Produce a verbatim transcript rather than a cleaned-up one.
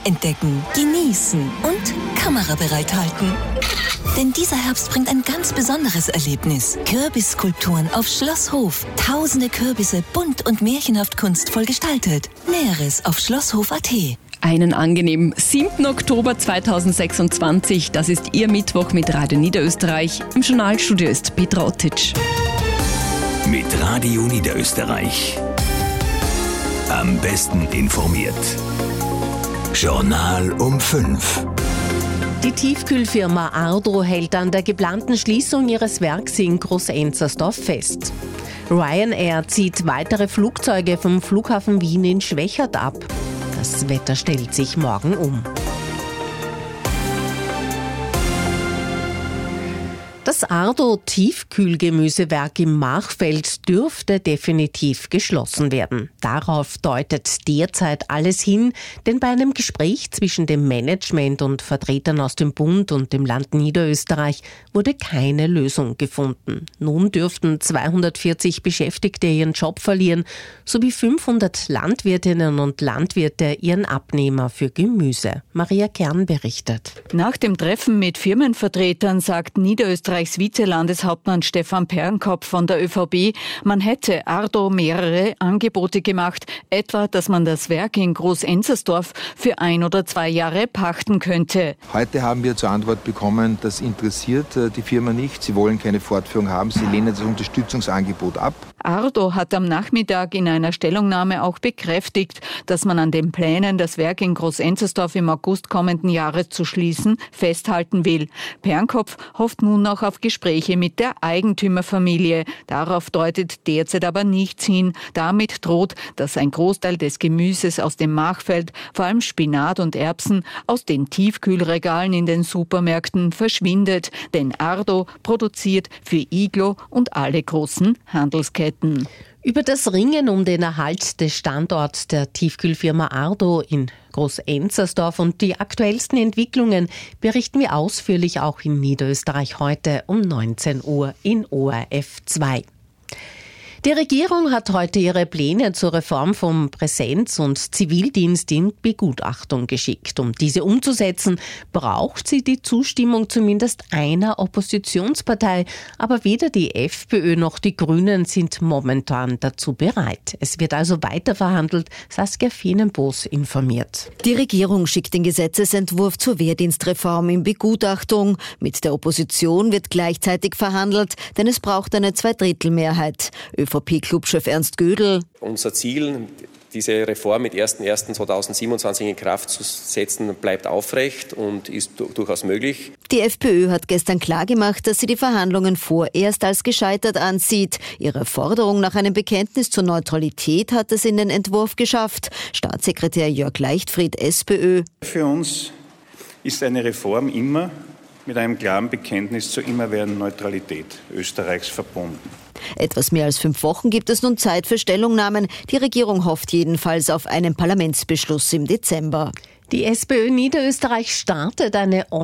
entdecken, genießen und Kamera bereithalten. Denn dieser Herbst bringt ein ganz besonderes Erlebnis. Kürbisskulpturen auf Schlosshof. Tausende Kürbisse, bunt und märchenhaft kunstvoll gestaltet. Näheres auf schlosshof punkt at. Einen angenehmen siebten Oktober zweitausendsechsundzwanzig. Das ist Ihr Mittwoch mit Radio Niederösterreich. Im Journalstudio ist Petra Ottic. Mit Radio Niederösterreich. Am besten informiert. Journal um fünf. Die Tiefkühlfirma Ardo hält an der geplanten Schließung ihres Werks in Groß-Enzersdorf fest. Ryanair zieht weitere Flugzeuge vom Flughafen Wien in Schwechat ab. Das Wetter stellt sich morgen um. Das Ardo-Tiefkühlgemüsewerk im Machfeld dürfte definitiv geschlossen werden. Darauf deutet derzeit alles hin, denn bei einem Gespräch zwischen dem Management und Vertretern aus dem Bund und dem Land Niederösterreich wurde keine Lösung gefunden. Nun dürften zweihundertvierzig Beschäftigte ihren Job verlieren, sowie fünfhundert Landwirtinnen und Landwirte ihren Abnehmer für Gemüse. Maria Kern berichtet. Nach dem Treffen mit Firmenvertretern sagt Niederösterreichs Vizelandeshauptmann Stefan Pernkopf von der ÖVP, man hätte Ardo mehrere Angebote gemacht, etwa, dass man das Werk in Groß-Enzersdorf für ein oder zwei Jahre pachten könnte. Heute haben wir zur Antwort bekommen, das interessiert die Firma nicht, sie wollen keine Fortführung haben, sie lehnen das Unterstützungsangebot ab. Ardo hat am Nachmittag in einer Stellungnahme auch bekräftigt, dass man an den Plänen, das Werk in Groß-Enzersdorf im August kommenden Jahres zu schließen, festhalten will. Pernkopf hofft nun noch auf Gespräche mit der Eigentümerfamilie. Darauf deutet derzeit aber nichts hin. Damit droht, dass ein Großteil des Gemüses aus dem Machfeld, vor allem Spinat und Erbsen, aus den Tiefkühlregalen in den Supermärkten verschwindet. Denn Ardo produziert für Iglo und alle großen Handelsketten. Über das Ringen um den Erhalt des Standorts der Tiefkühlfirma Ardo in Groß-Enzersdorf und die aktuellsten Entwicklungen berichten wir ausführlich auch in Niederösterreich heute um neunzehn Uhr in O R F zwei. Die Regierung hat heute ihre Pläne zur Reform vom Präsenz- und Zivildienst in Begutachtung geschickt. Um diese umzusetzen, braucht sie die Zustimmung zumindest einer Oppositionspartei. Aber weder die FPÖ noch die Grünen sind momentan dazu bereit. Es wird also weiter verhandelt, Saskia Feenenbos informiert. Die Regierung schickt den Gesetzesentwurf zur Wehrdienstreform in Begutachtung. Mit der Opposition wird gleichzeitig verhandelt, denn es braucht eine Zweidrittelmehrheit. ÖVP-Clubchef Ernst Gödel. Unser Ziel, diese Reform mit erster erster zweitausendsiebenundzwanzig in Kraft zu setzen, bleibt aufrecht und ist durchaus möglich. Die FPÖ hat gestern klargemacht, dass sie die Verhandlungen vorerst als gescheitert ansieht. Ihre Forderung nach einem Bekenntnis zur Neutralität hat es in den Entwurf geschafft. Staatssekretär Jörg Leichtfried, SPÖ. Für uns ist eine Reform immer mit einem klaren Bekenntnis zur immerwährenden Neutralität Österreichs verbunden. Etwas mehr als fünf Wochen gibt es nun Zeit für Stellungnahmen. Die Regierung hofft jedenfalls auf einen Parlamentsbeschluss im Dezember. Die SPÖ Niederösterreich startet eine